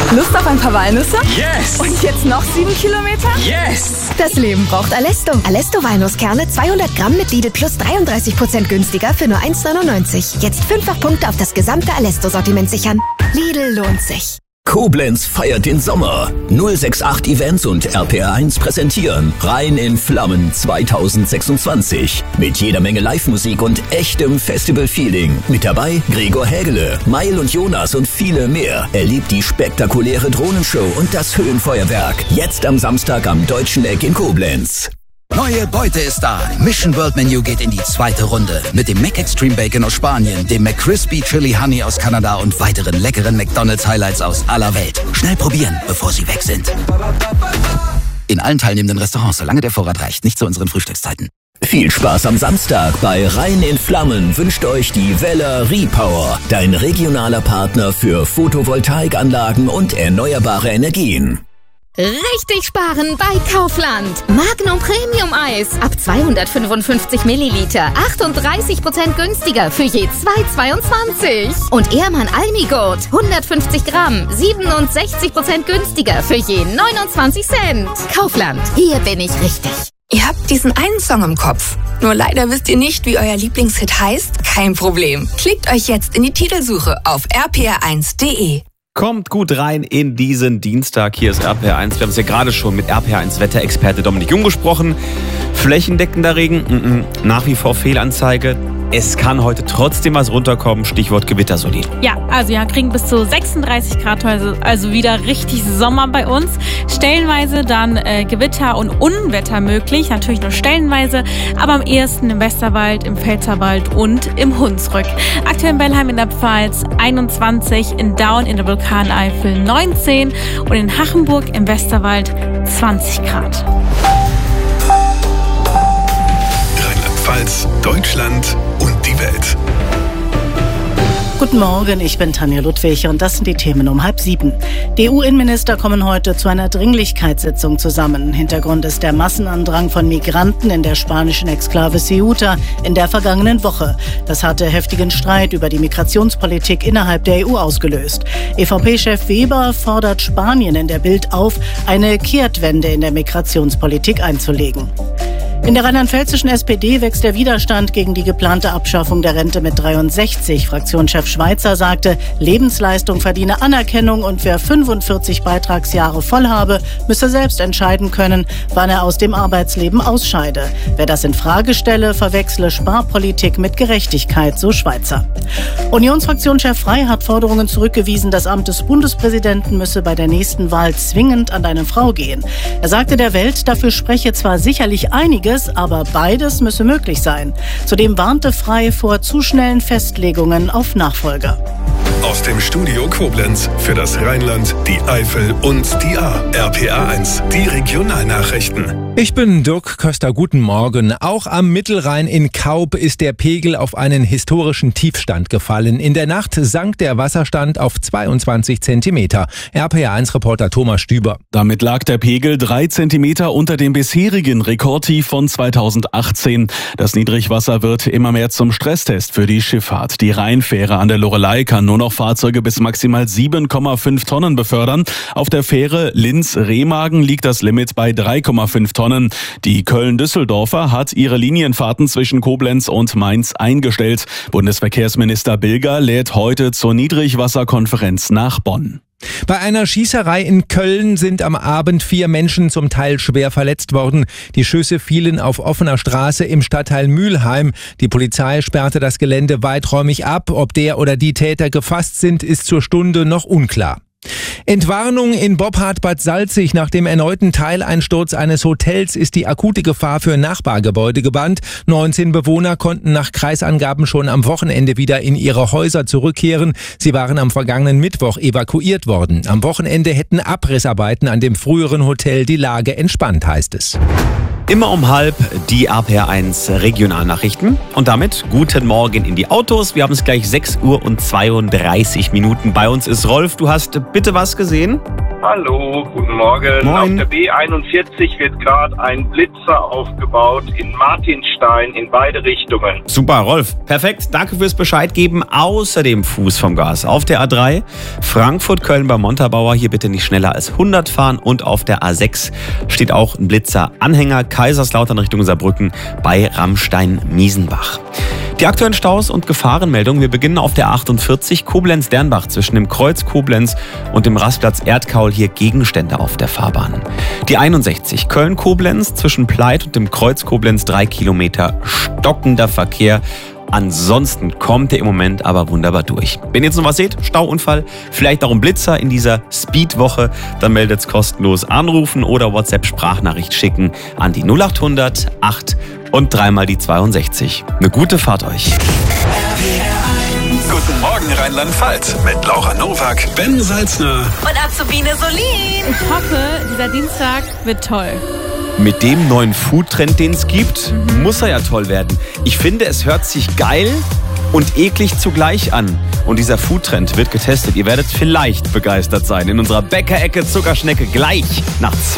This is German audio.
Lust auf ein paar Walnüsse? Yes! Und jetzt noch 7 Kilometer? Yes! Das Leben braucht Alesto. Alesto Walnusskerne 200 Gramm mit Lidl Plus 33% günstiger für nur 1,99. Jetzt 5-fach Punkte auf das gesamte Alesto-Sortiment sichern. Lidl lohnt sich. Koblenz feiert den Sommer. 068 Events und RPR1 präsentieren Rhein in Flammen 2026. Mit jeder Menge Live-Musik und echtem Festival-Feeling. Mit dabei Gregor Hägele, Meil und Jonas und viele mehr. Erlebt die spektakuläre Drohnenshow und das Höhenfeuerwerk. Jetzt am Samstag am Deutschen Eck in Koblenz. Neue Beute ist da. Mission World Menu geht in die zweite Runde. Mit dem McExtreme Bacon aus Spanien, dem McCrispy Chili Honey aus Kanada und weiteren leckeren McDonald's Highlights aus aller Welt. Schnell probieren, bevor sie weg sind. In allen teilnehmenden Restaurants, solange der Vorrat reicht. Nicht zu unseren Frühstückszeiten. Viel Spaß am Samstag bei Rhein in Flammen wünscht euch die Weller Repower, dein regionaler Partner für Photovoltaikanlagen und erneuerbare Energien. Richtig sparen bei Kaufland. Magnum Premium Eis ab 255 Milliliter. 38% günstiger für je 2,22. Und Ehrmann Almigurt 150 Gramm. 67% günstiger für je 29 Cent. Kaufland, hier bin ich richtig. Ihr habt diesen einen Song im Kopf. Nur leider wisst ihr nicht, wie euer Lieblingshit heißt? Kein Problem. Klickt euch jetzt in die Titelsuche auf rpr1.de. Kommt gut rein in diesen Dienstag. Hier ist RPR1. Wir haben es ja gerade schon mit RPR1 Wetterexperte Dominik Jung gesprochen. Flächendeckender Regen, nach wie vor Fehlanzeige. Es kann heute trotzdem was runterkommen. Stichwort Gewitter, Soli. Ja, also kriegen bis zu 36 Grad heute, also wieder richtig Sommer bei uns. Stellenweise dann Gewitter und Unwetter möglich, natürlich nur stellenweise, aber am ehesten im Westerwald, im Pfälzerwald und im Hunsrück. Aktuell in Bellheim in der Pfalz 21, in Daun in der Vulkaneifel 19 und in Hachenburg im Westerwald 20 Grad. Rheinland-Pfalz, Deutschland und die Welt. Guten Morgen, ich bin Tanja Ludwig und das sind die Themen um 6:30. Die EU-Innenminister kommen heute zu einer Dringlichkeitssitzung zusammen. Hintergrund ist der Massenandrang von Migranten in der spanischen Exklave Ceuta in der vergangenen Woche. Das hatte heftigen Streit über die Migrationspolitik innerhalb der EU ausgelöst. EVP-Chef Weber fordert Spanien in der Bild auf, eine Kehrtwende in der Migrationspolitik einzulegen. In der rheinland-pfälzischen SPD wächst der Widerstand gegen die geplante Abschaffung der Rente mit 63. Fraktionschef Schweizer sagte, Lebensleistung verdiene Anerkennung und wer 45 Beitragsjahre voll habe, müsse selbst entscheiden können, wann er aus dem Arbeitsleben ausscheide. Wer das in Frage stelle, verwechsle Sparpolitik mit Gerechtigkeit, so Schweizer. Unionsfraktionschef Frey hat Forderungen zurückgewiesen, das Amt des Bundespräsidenten müsse bei der nächsten Wahl zwingend an eine Frau gehen. Er sagte der Welt, dafür spreche zwar sicherlich einiges, aber beides müsse möglich sein. Zudem warnte Frey vor zu schnellen Festlegungen auf Nachfolger. Aus dem Studio Koblenz für das Rheinland, die Eifel und die Ahr. RPR1, die Regionalnachrichten. Ich bin Dirk Köster, guten Morgen. Auch am Mittelrhein in Kaub ist der Pegel auf einen historischen Tiefstand gefallen. In der Nacht sank der Wasserstand auf 22 Zentimeter. RPR1-Reporter Thomas Stüber. Damit lag der Pegel 3 Zentimeter unter dem bisherigen Rekordtief von 2018. Das Niedrigwasser wird immer mehr zum Stresstest für die Schifffahrt. Die Rheinfähre an der Loreley kann nur noch Fahrzeuge bis maximal 7,5 Tonnen befördern. Auf der Fähre Linz-Remagen liegt das Limit bei 3,5 Tonnen. Die Köln-Düsseldorfer hat ihre Linienfahrten zwischen Koblenz und Mainz eingestellt. Bundesverkehrsminister Bilger lädt heute zur Niedrigwasserkonferenz nach Bonn. Bei einer Schießerei in Köln sind am Abend 4 Menschen zum Teil schwer verletzt worden. Die Schüsse fielen auf offener Straße im Stadtteil Mülheim. Die Polizei sperrte das Gelände weiträumig ab. Ob der oder die Täter gefasst sind, ist zur Stunde noch unklar. Entwarnung in Boppard-Bad Salzig. Nach dem erneuten Teileinsturz eines Hotels ist die akute Gefahr für Nachbargebäude gebannt. 19 Bewohner konnten nach Kreisangaben schon am Wochenende wieder in ihre Häuser zurückkehren. Sie waren am vergangenen Mittwoch evakuiert worden. Am Wochenende hätten Abrissarbeiten an dem früheren Hotel die Lage entspannt, heißt es. Immer um 12:30 die RPR1 Regionalnachrichten. Und damit guten Morgen in die Autos. Wir haben es gleich 6:32 Uhr. Bei uns ist Rolf. Du hast bitte was gesehen? Hallo, guten Morgen. Moin. Auf der B41 wird gerade ein Blitzer aufgebaut in Martinstein in beide Richtungen. Super, Rolf. Perfekt. Danke fürs Bescheid geben. Außerdem Fuß vom Gas. Auf der A3 Frankfurt-Köln bei Montabaur. Hier bitte nicht schneller als 100 fahren. Und auf der A6 steht auch ein Blitzer-Anhänger. Kaiserslautern Richtung Saarbrücken bei Ramstein-Miesenbach. Die aktuellen Staus und Gefahrenmeldungen. Wir beginnen auf der 48 Koblenz-Dernbach zwischen dem Kreuz Koblenz und dem Rastplatz Erdkaul. Hier Gegenstände auf der Fahrbahn. Die 61 Köln-Koblenz zwischen Pleit und dem Kreuz Koblenz 3 Kilometer stockender Verkehr. Ansonsten kommt er im Moment aber wunderbar durch. Wenn ihr jetzt noch was seht, Stauunfall, vielleicht auch ein Blitzer in dieser Speedwoche, dann meldet's kostenlos, anrufen oder WhatsApp-Sprachnachricht schicken an die 0800 8 und dreimal die 62. Eine gute Fahrt euch. Guten Morgen Rheinland-Pfalz mit Laura Nowak, Ben Salzner Und Azubine Solin. Ich hoffe, dieser Dienstag wird toll. Mit dem neuen Foodtrend, den es gibt, muss er ja toll werden. Ich finde, es hört sich geil und eklig zugleich an. Und dieser Foodtrend wird getestet. Ihr werdet vielleicht begeistert sein. In unserer Bäckerecke Zuckerschnecke gleich nach 2